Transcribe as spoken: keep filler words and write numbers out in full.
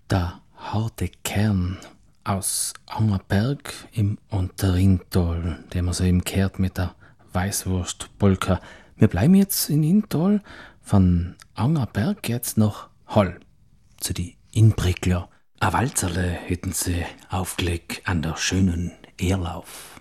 Der harte Kern aus Angerberg im Unterintal, den man so eben kehrt mit der Weißwurst-Polka. Wir bleiben jetzt in Intal, von Angerberg jetzt nach Hall, zu die Inbrickler. Ein Walzerle hätten sie aufgelegt an der schönen Erlauf.